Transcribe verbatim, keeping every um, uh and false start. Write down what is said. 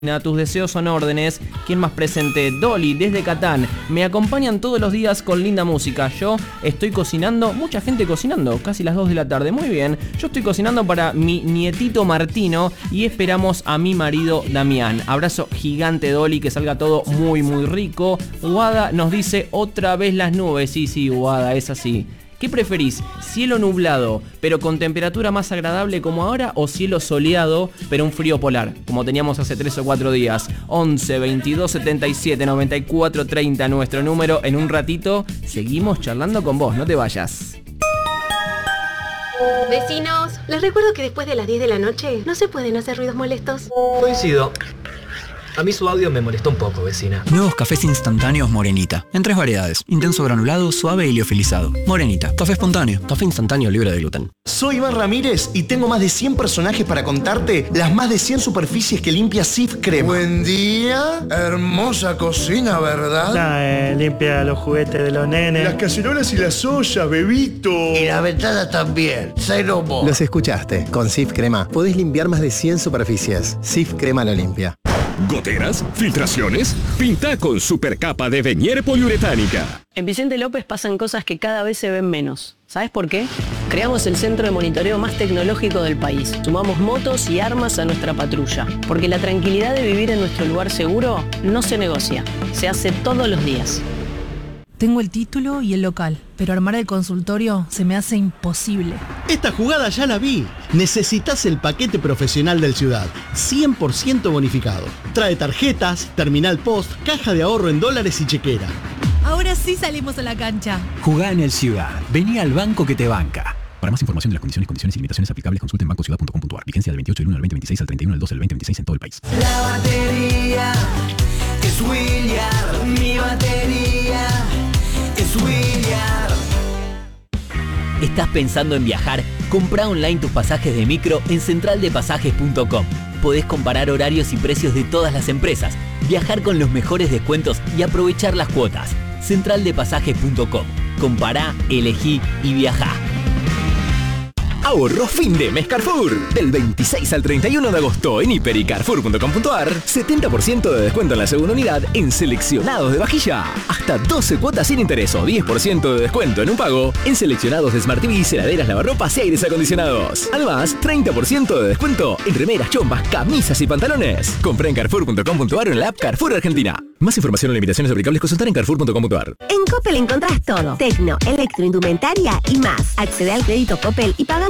Tus deseos son órdenes. ¿Quién más presente? Dolly, desde Catán. Me acompañan todos los días con linda música. Yo estoy cocinando, mucha gente cocinando, casi las dos de la tarde. Muy bien, yo estoy cocinando para mi nietito Martino y esperamos a mi marido Damián. Abrazo gigante, Dolly, que salga todo muy muy rico. Wada nos dice otra vez las nubes. Sí, sí, Wada, es así. ¿Qué preferís? ¿Cielo nublado, pero con temperatura más agradable como ahora? ¿O cielo soleado, pero un frío polar, como teníamos hace tres o cuatro días? once, veintidós, setenta y siete, noventa y cuatro, treinta, nuestro número. En un ratito seguimos charlando con vos, no te vayas. Vecinos, les recuerdo que después de las diez de la noche no se pueden hacer ruidos molestos. Coincido. A mí su audio me molestó un poco, vecina. Nuevos cafés instantáneos Morenita. En tres variedades. Intenso granulado, suave y liofilizado. Morenita. Café espontáneo. Café instantáneo libre de gluten. Soy Iván Ramírez y tengo más de cien personajes para contarte las más de cien superficies que limpia Cif Crema. Buen día. Hermosa cocina, ¿verdad? Nah, eh, limpia los juguetes de los nenes. Las cacerolas y las ollas, bebito. Y la ventana también. Cero mo. Los escuchaste. Con Cif Crema podés limpiar más de cien superficies. Cif Crema lo limpia. ¿Goteras? ¿Filtraciones? Pinta con supercapa de Venier poliuretánica. En Vicente López pasan cosas que cada vez se ven menos. ¿Sabes por qué? Creamos el centro de monitoreo más tecnológico del país. Sumamos motos y armas a nuestra patrulla. Porque la tranquilidad de vivir en nuestro lugar seguro no se negocia. Se hace todos los días. Tengo el título y el local, pero armar el consultorio se me hace imposible. Esta jugada ya la vi. Necesitas el paquete profesional del Ciudad, cien por ciento bonificado. Trae tarjetas, terminal post, caja de ahorro en dólares y chequera. Ahora sí salimos a la cancha. Jugá en el Ciudad. Vení al banco que te banca. Para más información de las condiciones, condiciones y limitaciones aplicables, consulte en banco ciudad punto com punto a r. Vigencia del veintiocho del uno al veinte veintiséis al treinta y uno del doce del veinte veintiséis en todo el país. La batería es William, mi batería es William. ¿Estás pensando en viajar? Comprá online tus pasajes de micro en central de pasajes punto com. Podés comparar horarios y precios de todas las empresas, viajar con los mejores descuentos y aprovechar las cuotas. central de pasajes punto com. Compará, elegí y viajá. Ahorro fin de mes Carrefour. Del veintiséis al treinta y uno de agosto en hiper y carrefour punto com punto a r. setenta por ciento de descuento en la segunda unidad en seleccionados de vajilla. Hasta doce cuotas sin interés o diez por ciento de descuento en un pago en seleccionados de Smart T V, heladeras, lavarropas y aires acondicionados. Además, treinta por ciento de descuento en remeras, chombas, camisas y pantalones. Comprá en carrefour punto com punto a r o en la app Carrefour Argentina. Más información o limitaciones aplicables consultar en carrefour punto com punto a r. En Coppel encontrás todo. Tecno, electro, indumentaria y más. Accede al crédito Coppel y paga